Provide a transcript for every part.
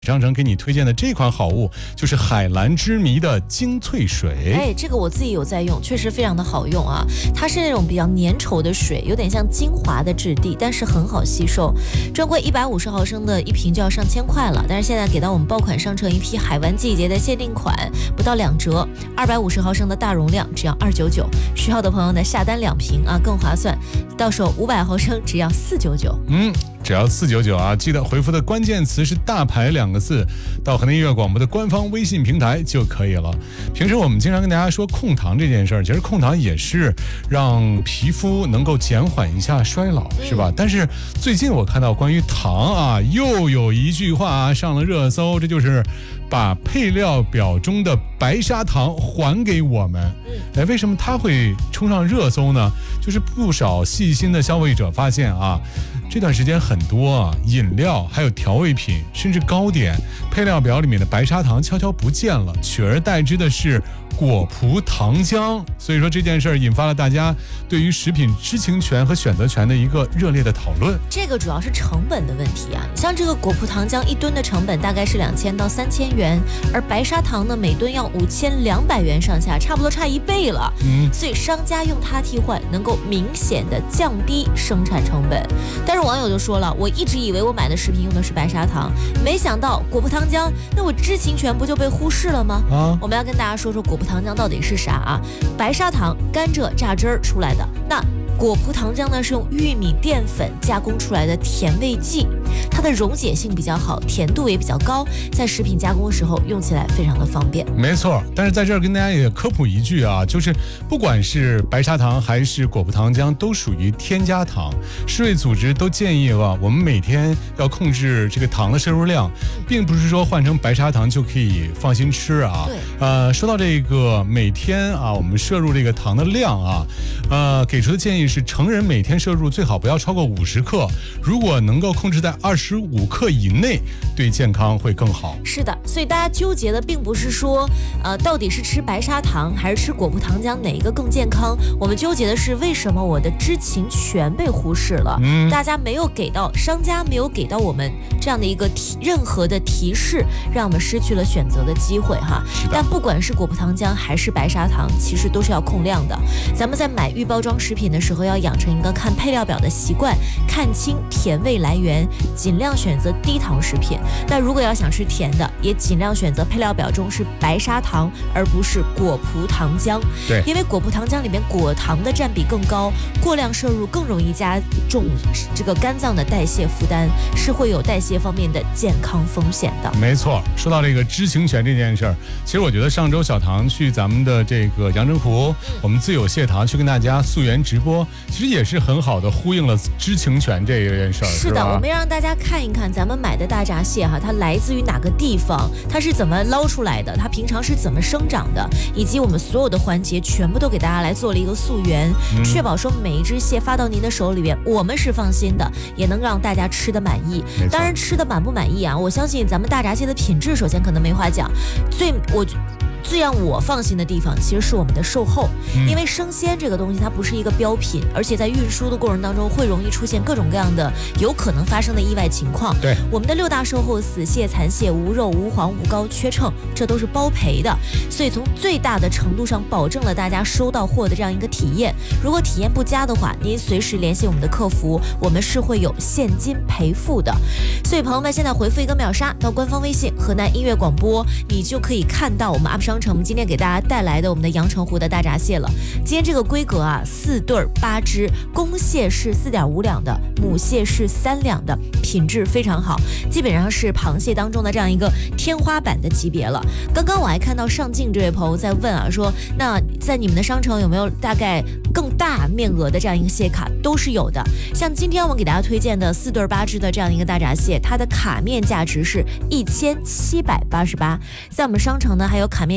商城给你推荐的这款好物就是海蓝之谜的精粹水。 这个我自己有在用，确实非常的好用啊。它是那种比较粘稠的水，有点像精华的质地，但是很好吸收。专柜150毫升的一瓶就要上1000块了，但是现在给到我们爆款商城一批海湾季节的限定款，不到2折，250毫升的大容量只要299，需要的朋友呢下单2瓶啊更划算，到手500毫升只要499。 只要499啊！记得回复的关键词是大牌2个字，到河南音乐广播的官方微信平台就可以了。平时我们经常跟大家说控糖这件事儿，其实控糖也是让皮肤能够减缓一下衰老，是吧？但是最近我看到关于糖啊，又有一句话上了热搜，这就是把配料表中的白砂糖还给我们。为什么它会冲上热搜呢？就是不少细心的消费者发现啊，这段时间很多饮料还有调味品甚至糕点配料表里面的白砂糖悄悄不见了，取而代之的是果葡糖浆。所以说这件事儿引发了大家对于食品知情权和选择权的一个热烈的讨论。 这个主要是成本的问题啊，像这个果葡糖浆1吨的成本大概是2000到3000元，而白砂糖呢每吨要5200元上下，差不多差1倍了。所以商家用它替换，能够明显的降低生产成本。但是网友就说了，我一直以为我买的食品用的是白砂糖，没想到果葡糖浆，那我知情权不就被忽视了吗？我们要跟大家说说果葡糖浆到底是啥啊？白砂糖、甘蔗榨汁儿出来的，那果葡糖浆呢是用玉米淀粉加工出来的甜味剂，它的溶解性比较好，甜度也比较高，在食品加工的时候用起来非常的方便。 没错，但是在这儿跟大家也科普一句啊，就是不管是白砂糖还是果葡糖浆，都属于添加糖。世卫组织都建议我们每天要控制这个糖的摄入量，并不是说换成白砂糖就可以放心吃啊。 对， 说到这个每天啊，我们摄入这个糖的量啊，给出的建议是成人每天摄入最好不要超过50克，如果能够控制在25克以内，对健康会更好。 是的，所以大家纠结的并不是说到底是吃白砂糖还是吃果葡糖浆哪一个更健康，我们纠结的是为什么我的知情权被忽视了。大家没有给到，商家没有给到我们这样的一个任何的提示，让我们失去了选择的机会哈。但不管是果葡糖浆还是白砂糖，其实都是要控量的。咱们在买预包装食品的时候，要养成一个看配料表的习惯，看清甜味来源，尽量选择低糖食品。那如果要想吃甜的，也尽量选择配料表中是白砂糖，而不是果葡糖浆。 对， 因为果葡糖浆里面果糖的占比更高，过量摄入更容易加重这个肝脏的代谢负担，是会有代谢方面的健康风险的。 没错，说到这个知情权这件事儿，其实我觉得上周小唐去咱们的这个阳澄湖，我们自有蟹塘去跟大家溯源直播，其实也是很好的呼应了知情权这件事儿。 是的，我们要让大家看一看咱们买的大闸蟹哈，它来自于哪个地方，它是怎么捞出来的，它平常是怎么生长的，以及我们所有的环节全部都给大家来做了一个溯源，确保说每一只蟹发到您的手里边，我们是放心的，也能让大家吃得满意。当然吃得满不满意啊，我相信咱们大闸蟹的品质首先可能没话讲，最让我放心的地方其实是我们的售后，因为生鲜这个东西它不是一个标品，而且在运输的过程当中会容易出现各种各样的有可能发生的意外情况。 对， 我们的6大售后，死蟹、残蟹、无肉、无黄、无膏、缺秤，这都是包赔的，所以从最大的程度上保证了大家收到货的这样一个体验。如果体验不佳的话，您随时联系我们的客服，我们是会有现金赔付的。所以朋友们现在回复一个秒杀到官方微信河南音乐广播，你就可以看到我们 UP 商城今天给大家带来的我们的阳澄湖的大闸蟹了。今天这个规格啊，4对8只，公蟹是4.5两的，母蟹是3两的，品质非常好，基本上是螃蟹当中的这样一个天花板的级别了。刚刚我还看到上镜这位朋友在问啊，说那在你们的商城有没有大概更大面额的这样一个蟹卡？都是有的。像今天我们给大家推荐的4对8只的这样一个大闸蟹，它的卡面价值是1788，在我们商城呢还有卡面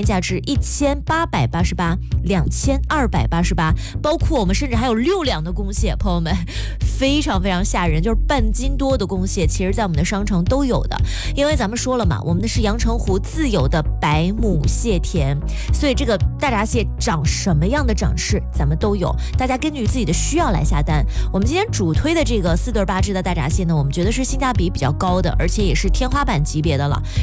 原价值1888、2288，包括我们甚至还有6两的公蟹，朋友们，非常非常吓人，就是半斤多的公蟹，其实在我们的商城都有的。因为咱们说了嘛，我们的是阳澄湖自有的白母蟹田，所以这个大闸蟹长什么样的长势咱们都有，大家根据自己的需要来下单。我们今天主推的这个4对8只的大闸蟹呢，我们觉得是性价比比较高的，而且也是天花板级别的了。